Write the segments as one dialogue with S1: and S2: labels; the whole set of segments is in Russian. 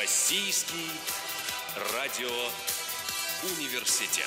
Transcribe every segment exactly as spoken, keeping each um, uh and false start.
S1: Российский радиоуниверситет.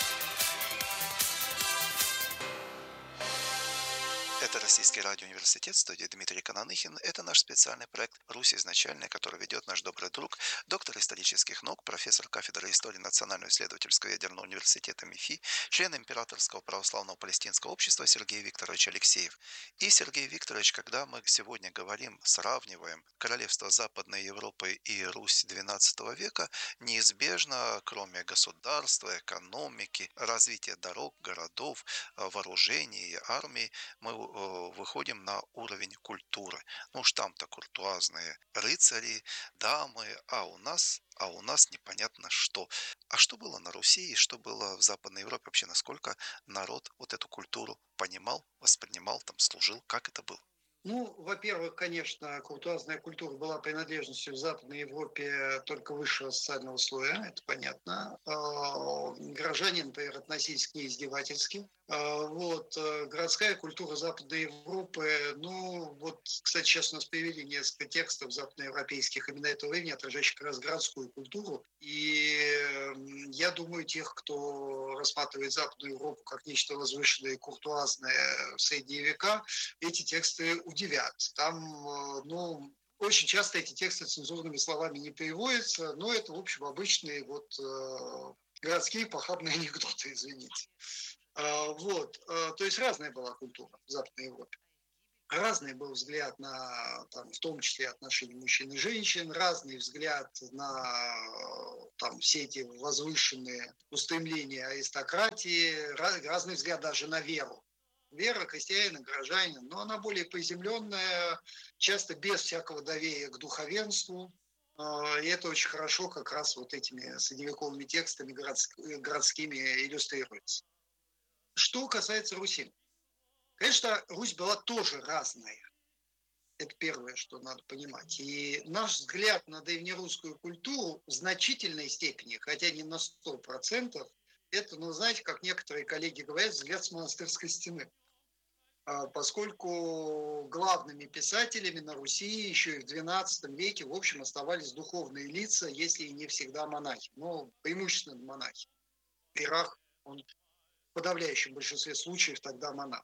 S2: Это Российский радиоуниверситет, студия Дмитрий Кананыхин. Это наш специальный проект «Русь изначальная», который ведет наш добрый друг, доктор исторических наук, профессор кафедры истории Национального исследовательского ядерного университета МИФИ, член Императорского православного палестинского общества Сергей Викторович Алексеев. И, Сергей Викторович, когда мы сегодня говорим, сравниваем королевство Западной Европы и Русь двенадцатого века, неизбежно, кроме государства, экономики, развития дорог, городов, вооружений, армии, мы выходим на уровень культуры. Ну уж там-то куртуазные рыцари, дамы, а у нас, а у нас непонятно что. А что было на Руси и что было в Западной Европе вообще, насколько народ вот эту культуру понимал, воспринимал, там служил, как это было?
S3: Ну, во-первых, конечно, куртуазная культура была принадлежностью в Западной Европе только высшего социального слоя, это понятно. А, Горожане, например, относились к ней издевательски. А, Вот. э, Городская культура Западной Европы, ну, вот, кстати, сейчас у нас привели несколько текстов западноевропейских именно этого времени, отражающих как раз городскую культуру. И м, я думаю, тех, кто рассматривает Западную Европу как нечто возвышенное и куртуазное в средние века, эти тексты удивят. Там, э, ну, очень часто эти тексты цензурными словами не переводятся, но это, в общем, обычные вот э, городские похабные анекдоты, извините. А, Вот, э, то есть разная была культура в Западной Европе. Разный был взгляд на, там, в том числе, отношения мужчин и женщин, разный взгляд на там, все эти возвышенные устремления аристократии, раз- разный взгляд даже на веру. Вера крестьянина, горожанина, но она более приземленная, часто без всякого доверия к духовенству. А, И это очень хорошо как раз вот этими средневековыми текстами городск- городскими иллюстрируется. Что касается Руси. Конечно, Русь была тоже разная. Это первое, что надо понимать. И наш взгляд на древнерусскую культуру в значительной степени, хотя не на сто процентов, это, ну, знаете, как некоторые коллеги говорят, взгляд с монастырской стены. А, Поскольку главными писателями на Руси еще и в двенадцатом веке, в общем, оставались духовные лица, если и не всегда монахи. Но преимущественно монахи. Ирах, он в подавляющем большинстве случаев тогда монах.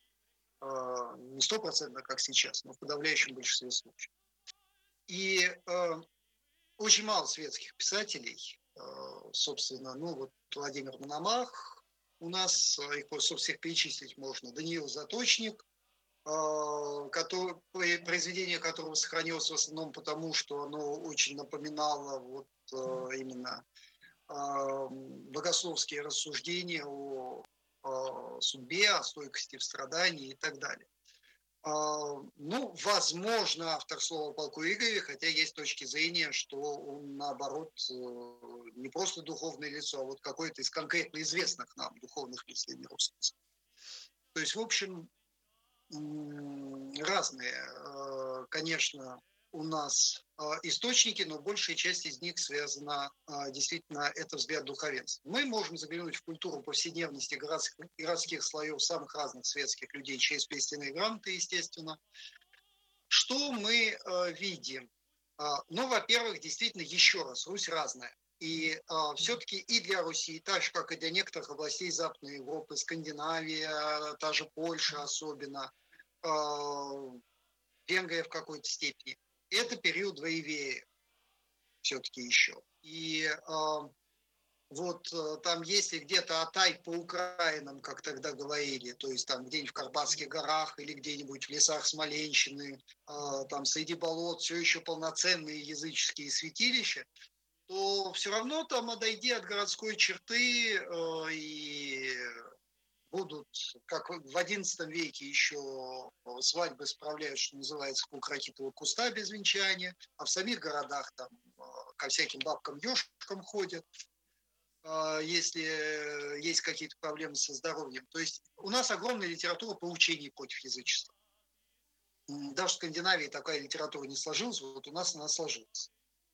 S3: А, Не стопроцентно, как сейчас, но в подавляющем большинстве случаев. И э, очень мало светских писателей, э, собственно, ну вот Владимир Мономах, у нас, э, их просто всех перечислить можно, Даниил Заточник, э, который, произведение которого сохранилось в основном потому, что оно очень напоминало вот э, именно э, богословские рассуждения о, о судьбе, о стойкости в страдании и так далее. А, Ну, возможно, автор слова полку Игоря, хотя есть точки зрения, что он, наоборот, э, не просто духовное лицо, а вот какое-то из конкретно известных нам духовных лиц древнерусских. То есть, в общем, м, разные, э, конечно, у нас э, источники, но большая часть из них связана э, действительно, это взгляд духовенства. Мы можем заглянуть в культуру повседневности городских, городских слоев самых разных светских людей через песенные грамоты, естественно. Что мы э, видим? А, Ну, во-первых, действительно, еще раз, Русь разная. И а, все-таки и для Руси, так же, как и для некоторых областей Западной Европы, Скандинавия, та же Польша особенно, а, Венгрия в какой-то степени, это период воевея все-таки еще. И а, вот э, там, если где-то Атай по Украинам, как тогда говорили, то есть там где-нибудь в Карпатских горах или где-нибудь в лесах Смоленщины, э, там среди болот все еще полноценные языческие святилища, то все равно там, отойди от городской черты, э, и будут, как в одиннадцатом веке еще свадьбы справляют, что называется, у ракитового куста без венчания, а в самих городах там э, ко всяким бабкам-ешкам ходят, если есть какие-то проблемы со здоровьем. То есть у нас огромная литература поучений против язычества. Даже в Скандинавии такая литература не сложилась, вот у нас она сложилась.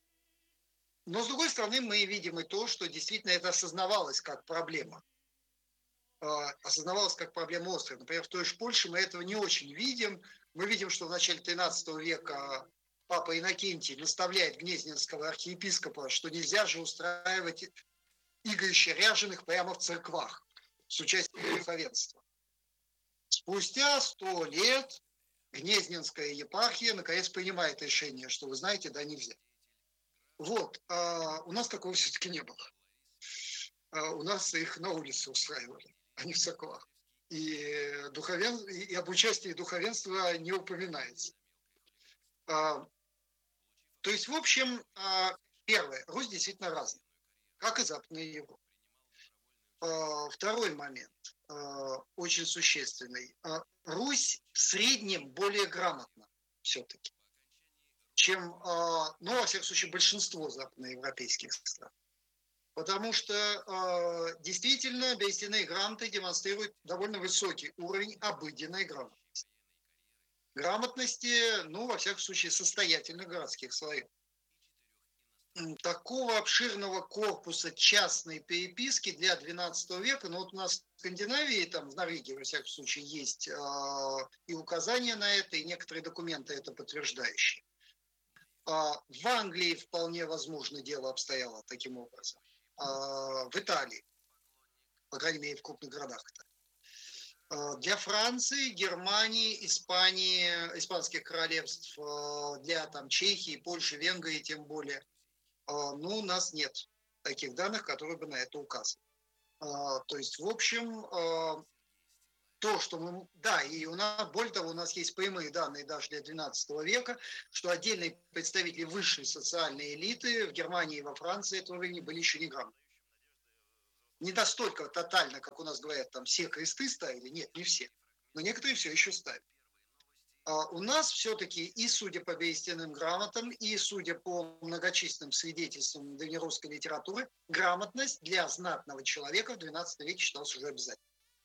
S3: Но, с другой стороны, мы видим и то, что действительно это осознавалось как проблема. Осознавалось как проблема острая. Например, в той же Польше мы этого не очень видим. Мы видим, что в начале тринадцатого века папа Иннокентий наставляет гнезненского архиепископа, что нельзя же устраивать игрища ряженых прямо в церквах с участием духовенства. Спустя сто лет Гнезненская епархия наконец принимает решение, что, вы знаете, да, нельзя. Вот, а у нас такого все-таки не было. А у нас их на улице устраивали, а не в церквах. И, духовен... и об участии духовенства не упоминается. А, то есть, в общем, а, первое, Русь действительно разная, как и Западная Европа. А, второй момент, а, очень существенный. А, Русь в среднем более грамотна все-таки, чем, а, ну, во всяком случае, большинство западноевропейских стран. Потому что э, действительно берестяные грамоты демонстрируют довольно высокий уровень обыденной грамотности. Грамотности, ну, во всяком случае, состоятельных городских слоев. Такого обширного корпуса частной переписки для двенадцатого века, ну вот у нас в Скандинавии, там в Норвегии, во всяком случае, есть э, и указания на это, и некоторые документы это подтверждающие. А в Англии вполне возможно дело обстояло таким образом. В Италии, по крайней мере, в крупных городах. Для Франции, Германии, Испании, испанских королевств, для там, Чехии, Польши, Венгрии тем более, ну, у нас нет таких данных, которые бы на это указывали. То есть, в общем, то, что мы... Да, и у нас, более того, у нас есть прямые данные даже для двенадцатого века, что отдельные представители высшей социальной элиты в Германии и во Франции этого времени были еще не грамотны. Не настолько тотально, как у нас говорят, там все кресты ставили, нет, не все, но некоторые все еще ставят. А у нас все-таки и судя по берестяным грамотам, и судя по многочисленным свидетельствам древнерусской литературы, грамотность для знатного человека в двенадцатом веке считалась уже обязательной.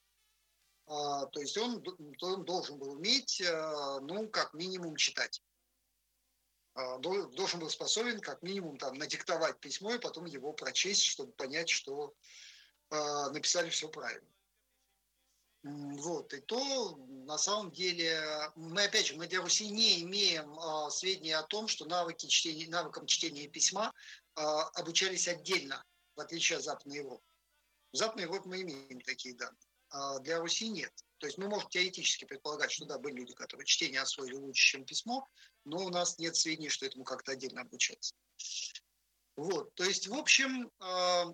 S3: А, то есть он, он должен был уметь, ну, как минимум читать. А, должен был способен, как минимум, там, надиктовать письмо и потом его прочесть, чтобы понять, что написали все правильно. Вот, и то, на самом деле, мы, опять же, мы для Руси не имеем а, сведений о том, что навыки чтения, навыкам чтения письма а, обучались отдельно, в отличие от Западной Европы. В Западной Европе мы имеем такие данные, а для Руси нет. То есть мы можем теоретически предполагать, что да, были люди, которые чтение освоили лучше, чем письмо, но у нас нет сведений, что этому как-то отдельно обучаться. Вот, то есть, в общем, а,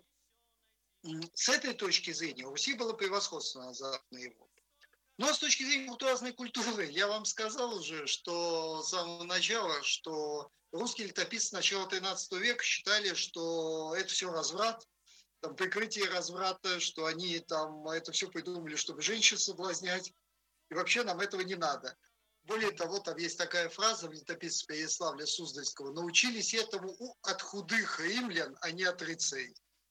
S3: с этой точки зрения у Руси было превосходство над Западной Европой. Но с точки зрения буржуазной культуры, я вам сказал уже, что с самого начала, что русские летописцы начала тринадцатого века считали, что это все разврат, там, прикрытие разврата, что они там это все придумали, чтобы женщин соблазнять, и вообще нам этого не надо. Более того, там есть такая фраза в летописце Переславля Суздальского: «Научились этому от худых римлян, а не от рыцарей».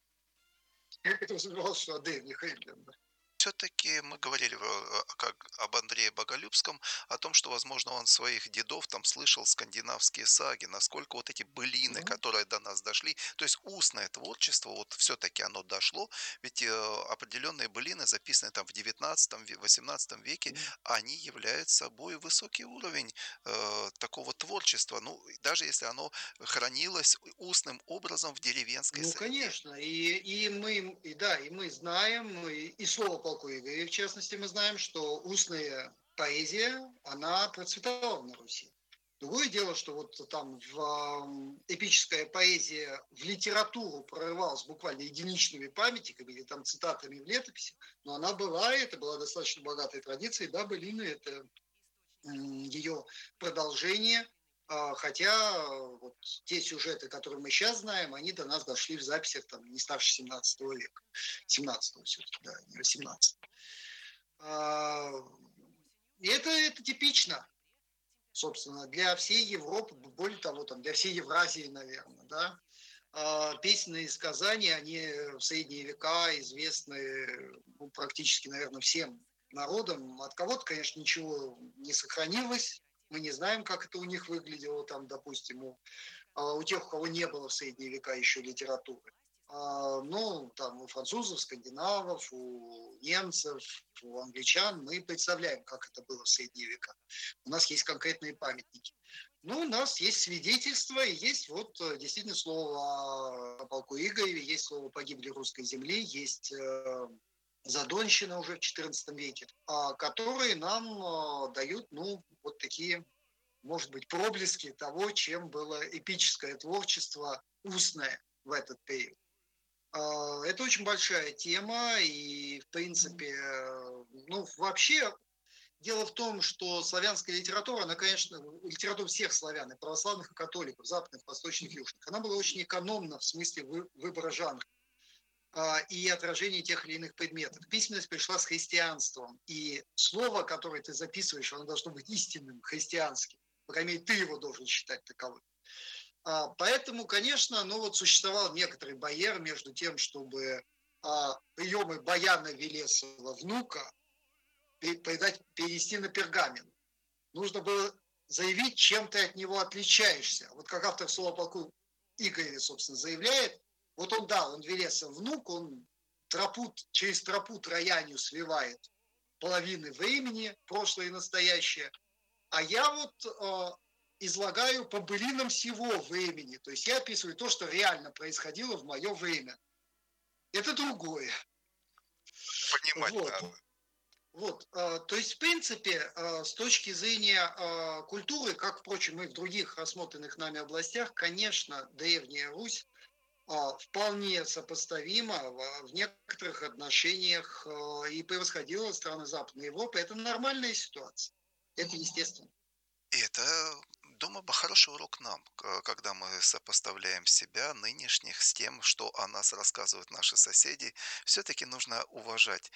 S3: Я подразумевал, что от древних римлян.
S2: Все-таки мы говорили как об Андрее Боголюбском, о том, что, возможно, он своих дедов там слышал скандинавские саги, насколько вот эти былины,
S3: Ну,
S2: которые до нас дошли, то есть устное творчество, вот все-таки оно дошло, ведь э, определенные былины, записанные там в девятнадцатом-восемнадцатом веке, они являются собой высокий уровень э, такого творчества, ну, даже если оно хранилось устным образом в деревенской
S3: ну
S2: среде.
S3: конечно, и, и мы, и да, и мы знаем, и, и слово полку Игоря, в частности, мы знаем, что устная поэзия, она процветала на Руси. Другое дело, что вот там в э, эпическая поэзия в литературу прорывалась буквально единичными памятниками или там цитатами в летописи, но она была, и это была достаточно богатая традиция, и да, былины — это э, ее продолжение. Хотя вот те сюжеты, которые мы сейчас знаем, они до нас дошли в записях там, не старше семнадцатого века. семнадцатого все-таки, да, не восемнадцатого. И это, это типично, собственно, для всей Европы, более того, там, для всей Евразии, наверное, да. Песенные сказания, они в средние века известны ну, практически, наверное, всем народам. От кого-то, конечно, ничего не сохранилось. Мы не знаем, как это у них выглядело, там, допустим, у, у тех, у кого не было в средние века еще литературы. Ну, там, у французов, скандинавов, у немцев, у англичан мы представляем, как это было в средние века. У нас есть конкретные памятники. Ну, у нас есть свидетельства, и есть вот э, действительно слово о полку Игореве, есть слово «погибли русской земли», есть э, Задонщина уже в четырнадцатом веке, а, которые нам а, дают, ну, вот такие, может быть, проблески того, чем было эпическое творчество устное в этот период. А, Это очень большая тема, и, в принципе, э, ну, вообще, дело в том, что славянская литература, она, конечно, литература всех славян, и православных, и католиков, западных, восточных, южных, она была очень экономна в смысле вы- выбора жанра а, и отражения тех или иных предметов. Письменность пришла с христианством, и слово, которое ты записываешь, оно должно быть истинным, христианским. По крайней мере, ты его должен считать таковым. А, Поэтому, конечно, ну вот существовал некоторый барьер между тем, чтобы а, приемы Баяна Велесова внука передать, перенести на пергамент. Нужно было заявить, чем ты от него отличаешься. Вот как автор слова полку Игореве, собственно, заявляет, вот он, да, он Велесов внук, он тропу, через тропу Троянию свивает половины времени, прошлое и настоящее, а я вот э, излагаю по былинам сего времени, то есть я описываю то, что реально происходило в мое время. Это другое.
S2: Понимать
S3: Вот.
S2: надо.
S3: Вот, э, то есть, в принципе, э, с точки зрения э, культуры, как, впрочем, и в других рассмотренных нами областях, конечно, Древняя Русь а, вполне сопоставима в, в некоторых отношениях э, и превосходила страны Западной Европы. Это нормальная ситуация. Это естественно.
S2: И это, думаю, бы хороший урок нам, к- когда мы сопоставляем себя, нынешних, с тем, что о нас рассказывают наши соседи. Все-таки нужно уважать